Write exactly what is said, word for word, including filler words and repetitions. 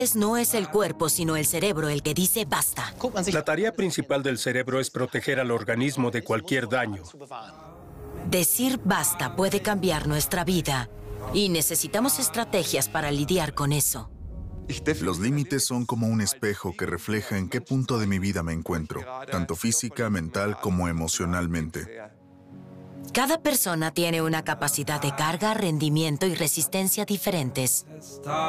No es el cuerpo, sino el cerebro el que dice basta. La tarea principal del cerebro es proteger al organismo de cualquier daño. Decir basta puede cambiar nuestra vida y necesitamos estrategias para lidiar con eso. Los límites son como un espejo que refleja en qué punto de mi vida me encuentro, tanto física, mental como emocionalmente. Cada persona tiene una capacidad de carga, rendimiento y resistencia diferentes.